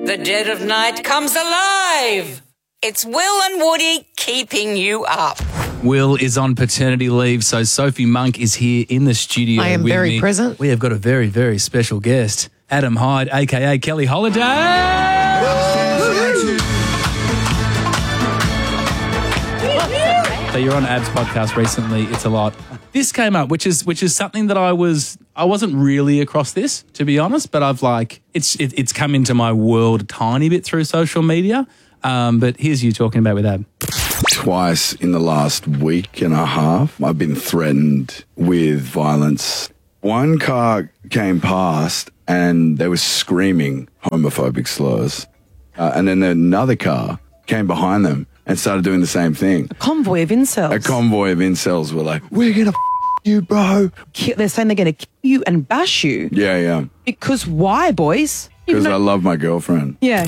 the dead of night comes alive. It's Will and Woody keeping you up. Will is on paternity leave, so Sophie Monk is here in the studio. I am with very me. present. We have got a very, very special guest, Adam Hyde, a.k.a. Kelly Holiday. So you're on Ab's podcast recently. It's a lot. This came up, which is something that I wasn't really across this, to be honest, but I've it's come into my world a tiny bit through social media. But here's you talking about with Ab. Twice in the last week and a half, I've been threatened with violence. One car came past and they were screaming homophobic slurs. And then another car came behind them and started doing the same thing. A convoy of incels. A convoy of incels were like, we're going to you, bro. They're saying they're going to kill you and bash you. Yeah. Because why, boys? Because I love my girlfriend. Yeah.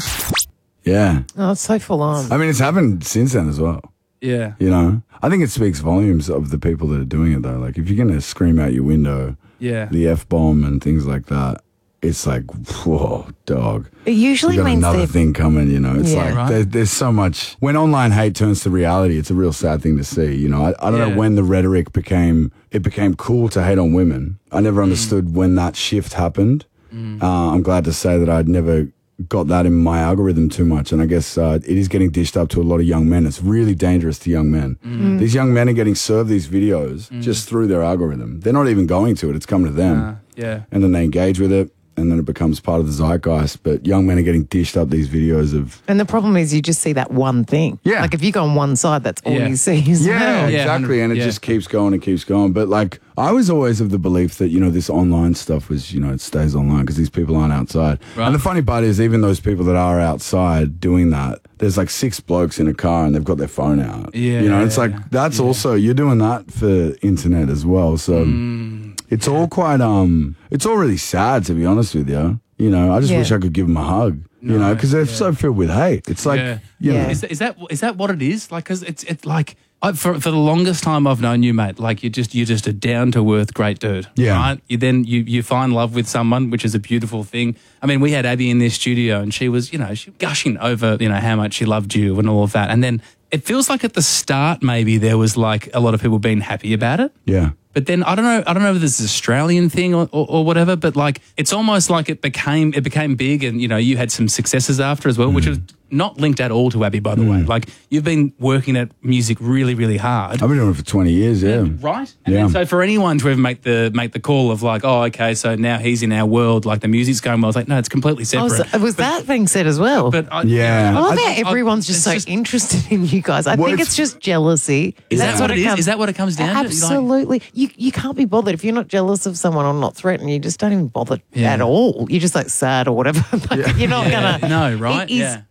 Yeah. Oh, it's so full on. I mean, it's happened since then as well. Yeah. You know? I think it speaks volumes of the people that are doing it, though. Like, if you're going to scream out your window, the F-bomb and things like that, it's like, whoa, dog. It usually you got means another thing coming, you know. It's like there's so much. When online hate turns to reality, it's a real sad thing to see. You know, I don't know when the rhetoric became cool to hate on women. I never understood when that shift happened. I'm glad to say that I'd never got that in my algorithm too much, and I guess it is getting dished up to a lot of young men. It's really dangerous to young men. These young men are getting served these videos just through their algorithm. They're not even going to it. It's coming to them. And then they engage with it, and then it becomes part of the zeitgeist. But young men are getting dished up these videos of... And the problem is you just see that one thing. Yeah. Like if you go on one side, that's all you see. Yeah, exactly. And it just keeps going and keeps going. But like, I was always of the belief that, you know, this online stuff was, you know, it stays online because these people aren't outside. Right. And the funny part is, even those people that are outside doing that, there's like 6 blokes in a car and they've got their phone out. You know, it's like, that's also, you're doing that for internet as well. So it's all quite, it's all really sad, to be honest with you. You know, I just wish I could give them a hug. You know, because they're so filled with hate. It's like, you know. Is that what it is? Like, because it's like, for the longest time I've known you, mate, like you're just a down to earth great dude. Yeah. Right? You find love with someone, which is a beautiful thing. I mean, we had Abby in this studio and she was, you know, gushing over, you know, how much she loved you and all of that. And then it feels like at the start maybe there was like a lot of people being happy about it. Yeah. But then I don't know if this is an Australian thing or whatever, but like it's almost like it became big, and you know you had some successes after as well, which was not linked at all to Abby, by the way. Like you've been working at music really, really hard. I've been doing it for 20 years, right? And then, so for anyone to ever make the call of like, oh, okay, so now he's in our world, like the music's going well. It's like, no, it's completely separate. Was that being said as well? But I love how everyone's just so interested in you guys. I think it's just jealousy. Is that what it is? Is that what it comes down to? Absolutely. You can't be bothered. If you're not jealous of someone or not threatened, you just don't even bother at all. You're just like sad or whatever. You're not going to. No, right?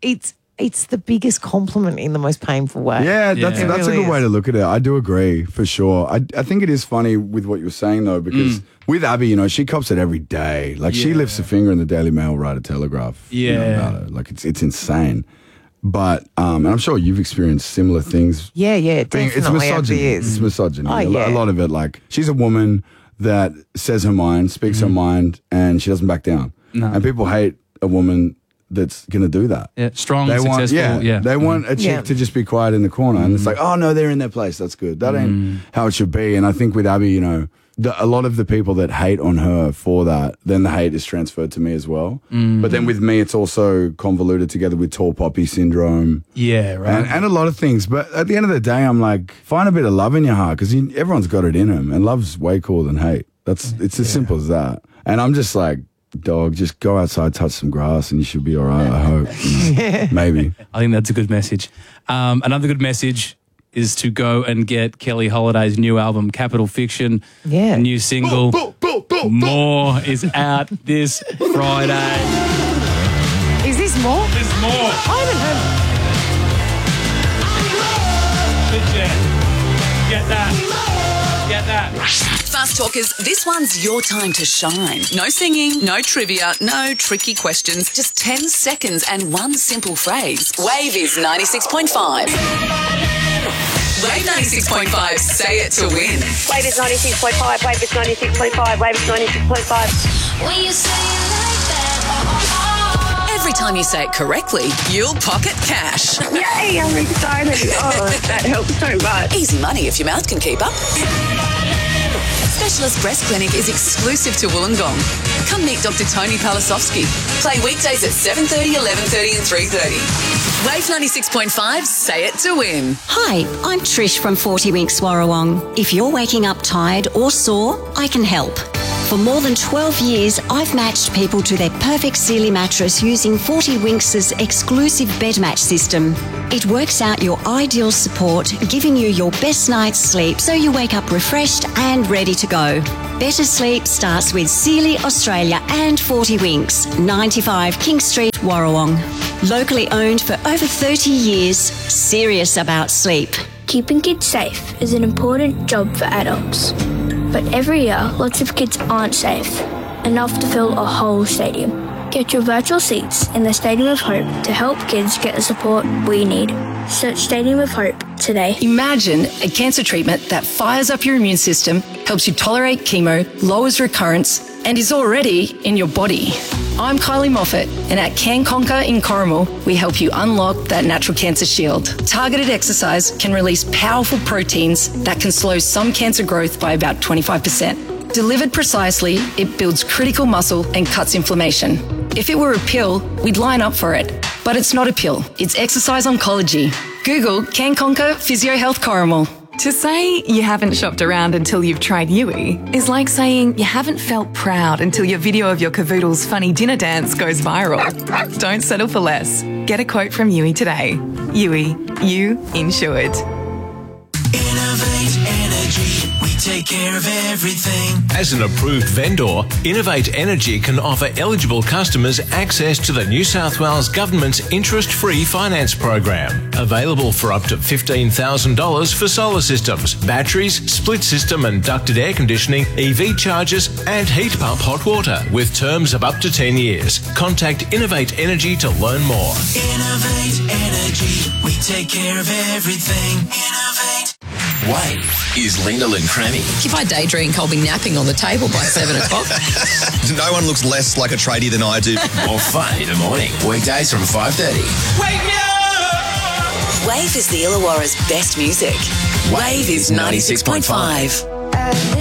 It's the biggest compliment in the most painful way. Yeah, that's a good way to look at it. I do agree, for sure. I think it is funny with what you were saying, though, because with Abby, you know, she cops it every day. Like, she lifts a finger in the Daily Mail, write a Telegraph. You know, about it. Like, it's insane. But, and I'm sure you've experienced similar things. Yeah, definitely. It's misogyny. It's misogyny. A lot of it, like, she's a woman that says her mind, speaks her mind, and she doesn't back down. No. And people hate a woman that's going to do that. Yeah, strong, successful. They want a chick to just be quiet in the corner. And it's like, oh, no, they're in their place. That's good. That ain't how it should be. And I think with Abby, you know, a lot of the people that hate on her for that, then the hate is transferred to me as well. But then with me, it's also convoluted together with tall poppy syndrome. Yeah, right. And a lot of things. But at the end of the day, I'm like, find a bit of love in your heart, because everyone's got it in them. And love's way cooler than hate. It's as simple as that. And I'm just like, dog, just go outside, touch some grass, and you should be all right, I hope. You know, maybe. I think that's a good message. Another good message is to go and get Kelly Holiday's new album, Capital Fiction. Yeah. New single, More, is out this Friday. Is this More? There's more. I haven't heard. Legit. Get that. Fast Talkers, this one's your time to shine. No singing, no trivia, no tricky questions, just 10 seconds and one simple phrase. Wave is 96.5. Wave 96.5, say it to win. Wave is 96.5, Wave is 96.5, Wave is 96.5. When you say it like that, every time time you say it correctly, you'll pocket cash. Yay, I'm excited. Oh, that helps so much. Easy money if your mouth can keep up. Specialist Breast Clinic is exclusive to Wollongong. Come meet Dr. Tony Palasovsky. Play weekdays at 7:30, 11:30 and 3:30. Wave 96.5, say it to win. Hi, I'm Trish from 40 Winks Warrawong. If you're waking up tired or sore, I can help. For more than 12 years, I've matched people to their perfect Sealy mattress using 40 Winks' exclusive bed match system. It works out your ideal support, giving you your best night's sleep so you wake up refreshed and ready to go. Better sleep starts with Sealy Australia and 40 Winks, 95 King Street, Warrawong. Locally owned for over 30 years, serious about sleep. Keeping kids safe is an important job for adults. But every year, lots of kids aren't safe, enough to fill a whole stadium. Get your virtual seats in the Stadium of Hope to help kids get the support we need. Search Stadium of Hope today. Imagine a cancer treatment that fires up your immune system, helps you tolerate chemo, lowers recurrence, and is already in your body. I'm Kylie Moffat, and at Can Conquer in Corrimal, we help you unlock that natural cancer shield. Targeted exercise can release powerful proteins that can slow some cancer growth by about 25%. Delivered precisely, it builds critical muscle and cuts inflammation. If it were a pill, we'd line up for it. But it's not a pill, it's exercise oncology. Google Can Conquer Physio Health Corrimal. To say you haven't shopped around until you've tried Yui is like saying you haven't felt proud until your video of your cavoodle's funny dinner dance goes viral. Don't settle for less. Get a quote from Yui today. Yui, you insured. Innovate Energy, we take care of everything. As an approved vendor, Innovate Energy can offer eligible customers access to the New South Wales Government's interest-free finance program. Available for up to $15,000 for solar systems, batteries, split system and ducted air conditioning, EV chargers and heat pump hot water with terms of up to 10 years. Contact Innovate Energy to learn more. Innovate Energy, we take care of everything. Innovate. Wave is Lyndall and Crammy. If I daydream, I'll be napping on the table by 7 o'clock. No one looks less like a tradie than I do. Or fun in the morning. Weekdays from 5:30. Wake me up! Wave is the Illawarra's best music. Wave is 96.5.